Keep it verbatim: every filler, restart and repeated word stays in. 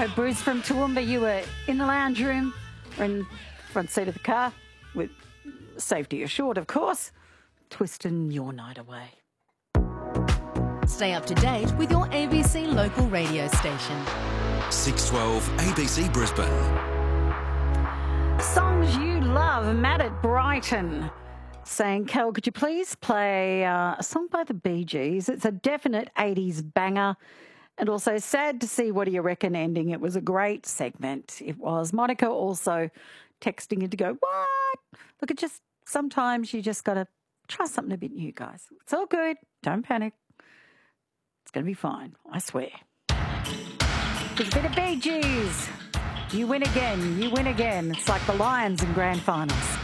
hope, Bruce, from Toowoomba, you were in the lounge room or in the front seat of the car, with safety assured, of course, twisting your night away. Stay up to date with your A B C local radio station. six twelve A B C Brisbane. Songs you love. Matt at Brighton saying, Kel, could you please play uh, a song by the Bee Gees? It's a definite eighties banger. And also, sad to see What Do You Reckon ending. It was a great segment. It was. Monica also texting in to go, what? Look, it just, sometimes you just got to try something a bit new, guys. It's all good. Don't panic. It's going to be fine. I swear. There's a bit of Bee Gees. You win again. You win again. It's like the Lions in grand finals.